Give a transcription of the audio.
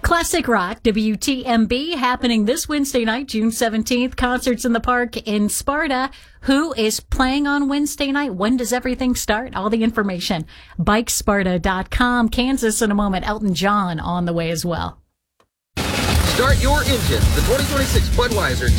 Classic Rock, WTMB, happening this Wednesday night, June 17th. Concerts in the Park in Sparta. Who is playing on Wednesday night? When does everything start? All the information, bikesparta.com. Kansas in a moment. Elton John on the way as well. Start your engine. The 2026 Budweiser